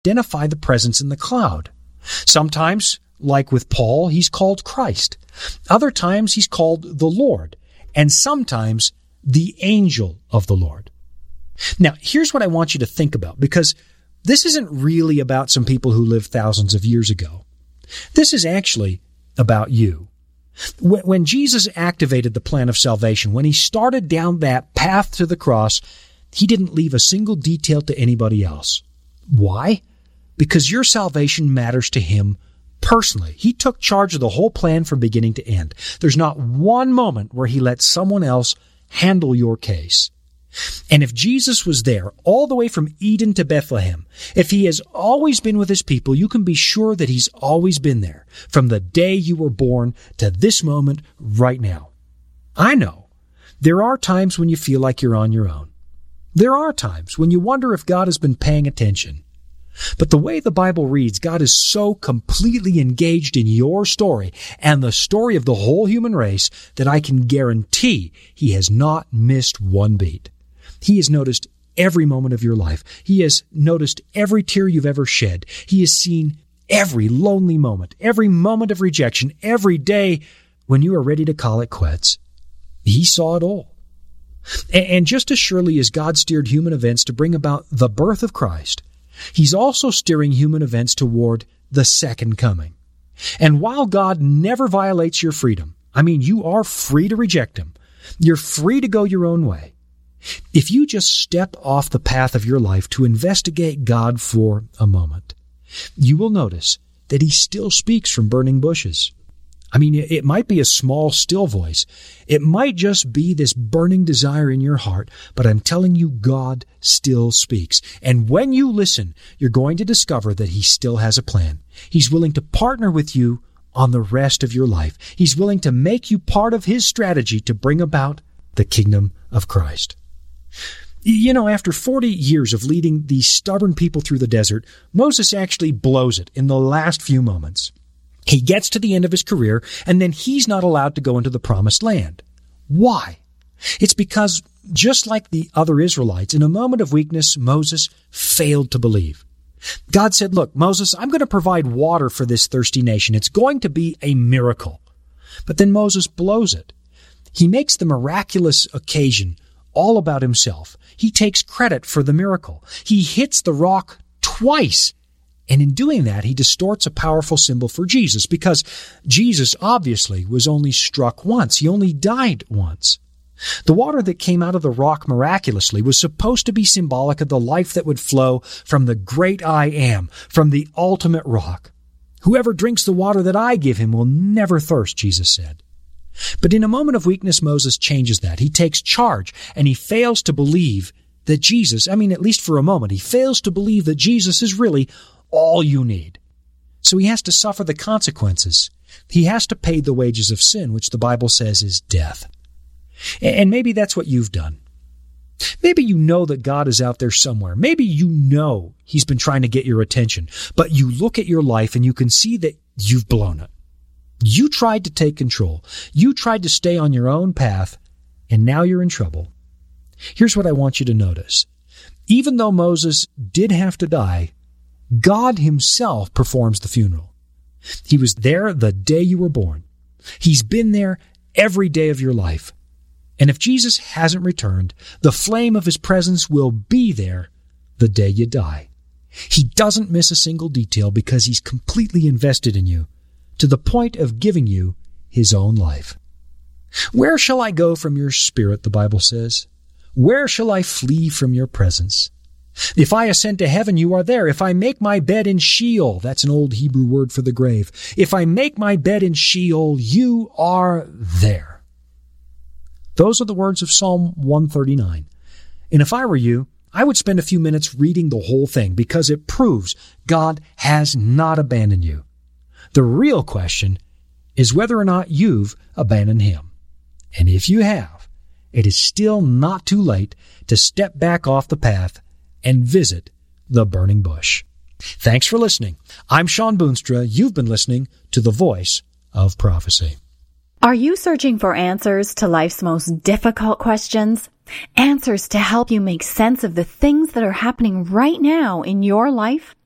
identify the presence in the cloud. Sometimes, like with Paul, he's called Christ. Other times, he's called the Lord. And sometimes, the angel of the Lord. Now, here's what I want you to think about, because this isn't really about some people who lived thousands of years ago. This is actually about you. When Jesus activated the plan of salvation, when he started down that path to the cross, he didn't leave a single detail to anybody else. Why? Because your salvation matters to him personally. He took charge of the whole plan from beginning to end. There's not one moment where he let someone else handle your case. And if Jesus was there all the way from Eden to Bethlehem, if he has always been with his people, you can be sure that he's always been there from the day you were born to this moment right now. I know there are times when you feel like you're on your own. There are times when you wonder if God has been paying attention. But the way the Bible reads, God is so completely engaged in your story and the story of the whole human race that I can guarantee he has not missed one beat. He has noticed every moment of your life. He has noticed every tear you've ever shed. He has seen every lonely moment, every moment of rejection, every day when you are ready to call it quits. He saw it all. And just as surely as God steered human events to bring about the birth of Christ, he's also steering human events toward the second coming. And while God never violates your freedom, you are free to reject him. You're free to go your own way. If you just step off the path of your life to investigate God for a moment, you will notice that he still speaks from burning bushes. It might be a small, still voice. It might just be this burning desire in your heart, but I'm telling you, God still speaks. And when you listen, you're going to discover that he still has a plan. He's willing to partner with you on the rest of your life. He's willing to make you part of his strategy to bring about the kingdom of Christ. After 40 years of leading these stubborn people through the desert, Moses actually blows it in the last few moments. He gets to the end of his career, and then he's not allowed to go into the promised land. Why? It's because, just like the other Israelites, in a moment of weakness, Moses failed to believe. God said, look, Moses, I'm going to provide water for this thirsty nation. It's going to be a miracle. But then Moses blows it. He makes the miraculous occasion all about himself. He takes credit for the miracle. He hits the rock twice. And in doing that, he distorts a powerful symbol for Jesus, because Jesus obviously was only struck once. He only died once. The water that came out of the rock miraculously was supposed to be symbolic of the life that would flow from the great I Am, from the ultimate rock. Whoever drinks the water that I give him will never thirst, Jesus said. But in a moment of weakness, Moses changes that. He takes charge, and he fails to believe that Jesus, at least for a moment, he fails to believe that Jesus is really all you need. So he has to suffer the consequences. He has to pay the wages of sin, which the Bible says is death. And maybe that's what you've done. Maybe you know that God is out there somewhere. Maybe you know he's been trying to get your attention, but you look at your life and you can see that you've blown it. You tried to take control. You tried to stay on your own path, and now you're in trouble. Here's what I want you to notice. Even though Moses did have to die, God himself performs the funeral. He was there the day you were born. He's been there every day of your life. And if Jesus hasn't returned, the flame of his presence will be there the day you die. He doesn't miss a single detail because he's completely invested in you, to the point of giving you his own life. Where shall I go from your spirit, the Bible says? Where shall I flee from your presence? If I ascend to heaven, you are there. If I make my bed in Sheol, that's an old Hebrew word for the grave. If I make my bed in Sheol, you are there. Those are the words of Psalm 139. And if I were you, I would spend a few minutes reading the whole thing, because it proves God has not abandoned you. The real question is whether or not you've abandoned him. And if you have, it is still not too late to step back off the path and visit the burning bush. Thanks for listening. I'm Sean Boonstra. You've been listening to The Voice of Prophecy. Are you searching for answers to life's most difficult questions? Answers to help you make sense of the things that are happening right now in your life?